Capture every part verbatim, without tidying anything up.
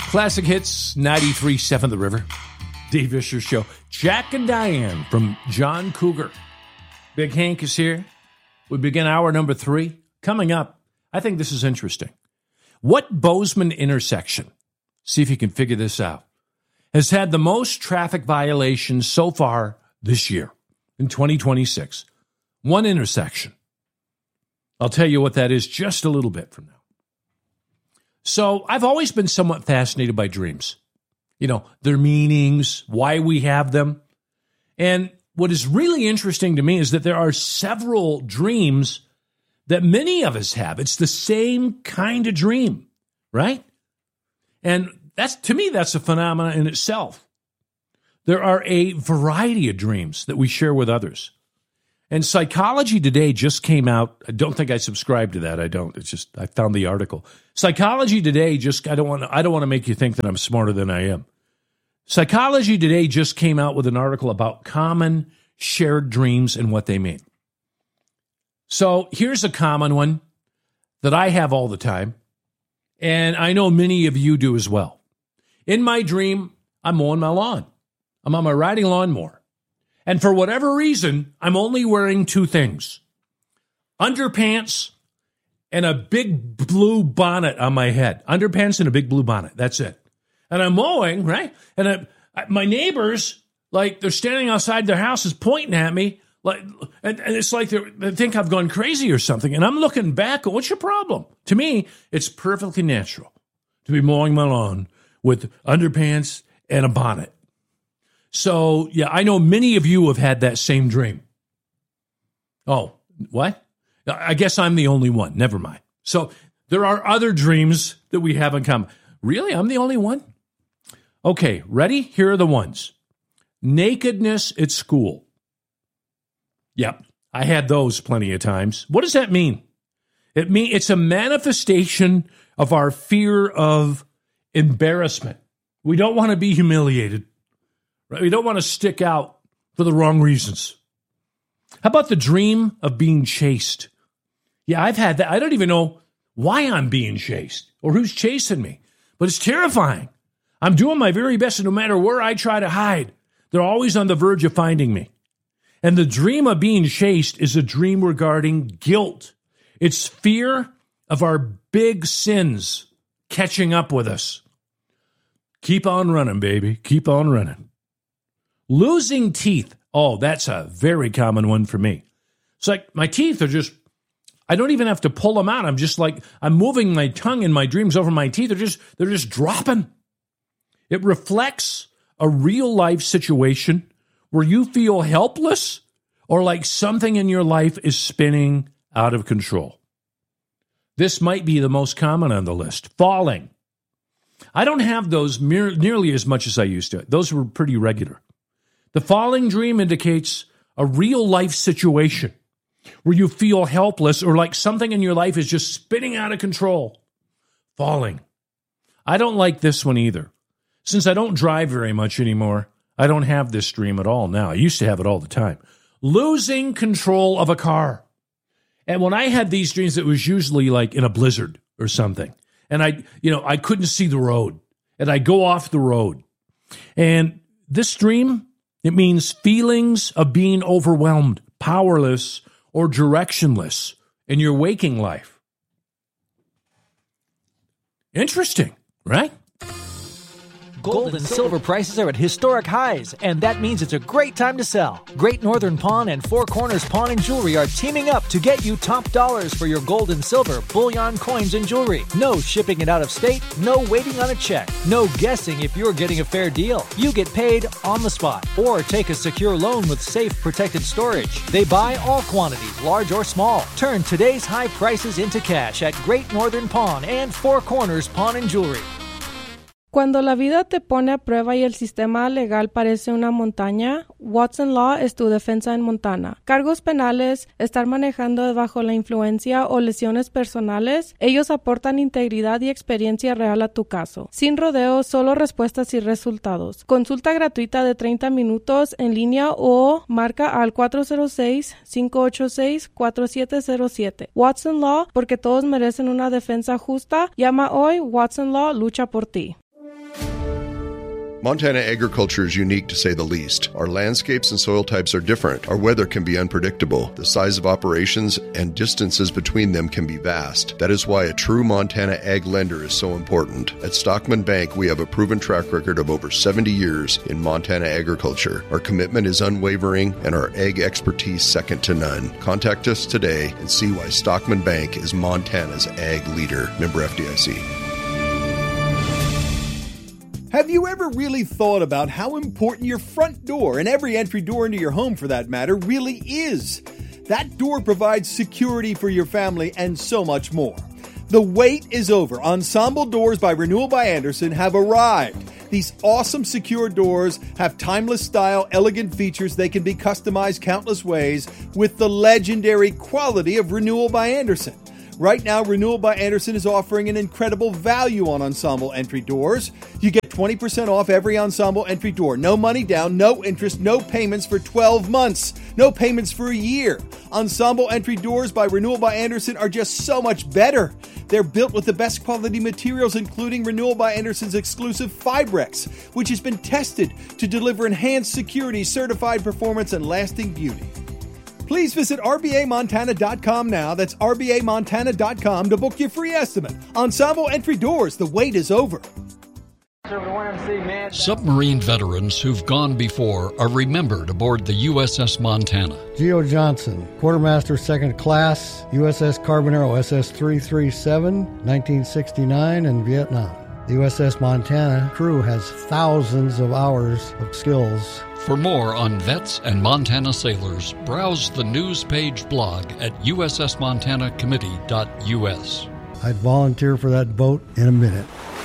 Classic Hits, ninety-three point seven The River. Dave Fisher Show. Jack and Diane from John Cougar. Big Hank is here. We begin hour number three. Coming up, I think this is interesting. What Bozeman intersection, see if you can figure this out, has had the most traffic violations so far this year in twenty twenty-six? One intersection. I'll tell you what that is just a little bit from now. So I've always been somewhat fascinated by dreams. You know, their meanings, why we have them. And what is really interesting to me is that there are several dreams that many of us have. It's the same kind of dream, right? And that's, to me, that's a phenomenon in itself. There are a variety of dreams that we share with others. And Psychology Today just came out. I don't think I subscribe to that. I don't. It's just I found the article. Psychology Today just I don't want to, I don't want to make you think that I'm smarter than I am. Psychology Today just came out with an article about common shared dreams and what they mean. So here's a common one that I have all the time, and I know many of you do as well. In my dream, I'm mowing my lawn. I'm on my riding lawnmower. And for whatever reason, I'm only wearing two things. Underpants and a big blue bonnet on my head. Underpants and a big blue bonnet. That's it. And I'm mowing, right? And I, I, my neighbors, like, they're standing outside their houses pointing at me. like, and, and it's like they think I've gone crazy or something. And I'm looking back, what's your problem? To me, it's perfectly natural to be mowing my lawn with underpants and a bonnet. So, yeah, I know many of you have had that same dream. Oh, what? I guess I'm the only one. Never mind. So there are other dreams that we have in common. Really? I'm the only one? Okay, ready? Here are the ones. Nakedness at school. Yep, I had those plenty of times. What does that mean? It mean it's a manifestation of our fear of embarrassment. We don't want to be humiliated. Right? We don't want to stick out for the wrong reasons. How about the dream of being chased? Yeah, I've had that. I don't even know why I'm being chased or who's chasing me, but it's terrifying. I'm doing my very best, and no matter where I try to hide, they're always on the verge of finding me. And the dream of being chased is a dream regarding guilt. It's fear of our big sins catching up with us. Keep on running, baby. Keep on running. Losing teeth. Oh, that's a very common one for me. It's like my teeth are just, I don't even have to pull them out. I'm just like, I'm moving my tongue in my dreams over my teeth. They're just, they're just dropping. It reflects a real life situation where you feel helpless or like something in your life is spinning out of control. This might be the most common on the list. Falling. I don't have those mere, nearly as much as I used to. Those were pretty regular. The falling dream indicates a real life situation where you feel helpless or like something in your life is just spinning out of control. Falling. I don't like this one either. Since I don't drive very much anymore, I don't have this dream at all now. I used to have it all the time. Losing control of a car. And when I had these dreams, it was usually like in a blizzard or something. And I, you know, I couldn't see the road. And I go off the road. And this dream, it means feelings of being overwhelmed, powerless, or directionless in your waking life. Interesting, right? Gold and silver prices are at historic highs, and that means it's a great time to sell. Great Northern Pawn and Four Corners Pawn and Jewelry are teaming up to get you top dollars for your gold and silver, bullion, coins, and jewelry. No shipping it out of state, no waiting on a check, no guessing if you're getting a fair deal. You get paid on the spot, or take a secure loan with safe, protected storage. They buy all quantities, large or small. Turn today's high prices into cash at Great Northern Pawn and Four Corners Pawn and Jewelry. Cuando la vida te pone a prueba y el sistema legal parece una montaña, Watson Law es tu defensa en Montana. Cargos penales, estar manejando bajo la influencia o lesiones personales, ellos aportan integridad y experiencia real a tu caso. Sin rodeos, solo respuestas y resultados. Consulta gratuita de treinta minutos en línea o marca al cuatro cero seis, cinco ocho seis, cuatro siete cero siete. Watson Law, porque todos merecen una defensa justa. Llama hoy, Watson Law lucha por ti. Montana agriculture is unique to say the least. Our landscapes and soil types are different. Our weather can be unpredictable. The size of operations and distances between them can be vast. That is why a true Montana ag lender is so important. At Stockman Bank, we have a proven track record of over seventy years in Montana agriculture. Our commitment is unwavering and our ag expertise second to none. Contact us today and see why Stockman Bank is Montana's ag leader. Member F D I C. Have you ever really thought about how important your front door, and every entry door into your home for that matter, really is? That door provides security for your family and so much more. The wait is over. Ensemble Doors by Renewal by Andersen have arrived. These awesome secure doors have timeless style, elegant features. They can be customized countless ways with the legendary quality of Renewal by Andersen. Right now, Renewal by Andersen is offering an incredible value on Ensemble entry doors. You get twenty percent off every Ensemble entry door. No money down, no interest, no payments for twelve months. No payments for a year. Ensemble entry doors by Renewal by Andersen are just so much better. They're built with the best quality materials, including Renewal by Andersen's exclusive Fibrex, which has been tested to deliver enhanced security, certified performance, and lasting beauty. Please visit R B A Montana dot com now. That's R B A Montana dot com to book your free estimate. Ensemble entry doors, the wait is over. Submarine veterans who've gone before are remembered aboard the U S S Montana. Geo Johnson, Quartermaster Second Class, U S S Carbonero S S three thirty-seven, nineteen sixty-nine, and Vietnam. The U S S Montana crew has thousands of hours of skills. For more on vets and Montana sailors, browse the news page blog at U S S Montana Committee dot U S. I'd volunteer for that boat in a minute.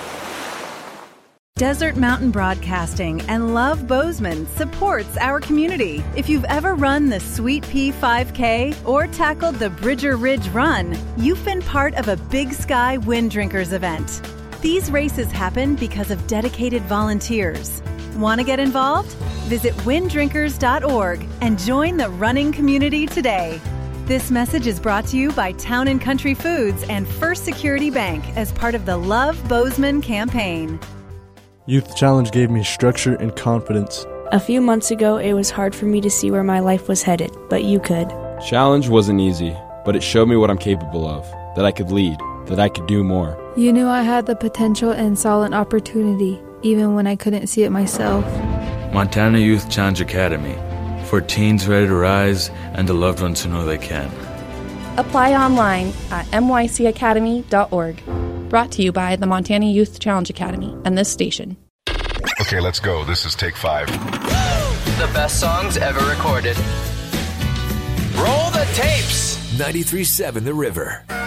Desert Mountain Broadcasting and Love Bozeman supports our community. If you've ever run the Sweet Pea five K or tackled the Bridger Ridge Run, you've been part of a Big Sky Wind Drinkers event. These races happen because of dedicated volunteers. Want to get involved? Visit wind drinkers dot org and join the running community today. This message is brought to you by Town and Country Foods and First Security Bank as part of the Love Bozeman campaign. Youth Challenge gave me structure and confidence. A few months ago, it was hard for me to see where my life was headed, but you could. Challenge wasn't easy, but it showed me what I'm capable of, that I could lead, that I could do more. You knew I had the potential and saw an opportunity, even when I couldn't see it myself. Montana Youth Challenge Academy, for teens ready to rise and the loved ones who know they can. Apply online at M Y C academy dot org. Brought to you by the Montana Youth Challenge Academy and this station. Okay, let's go. This is take five. The best songs ever recorded. Roll the tapes. ninety-three point seven The River.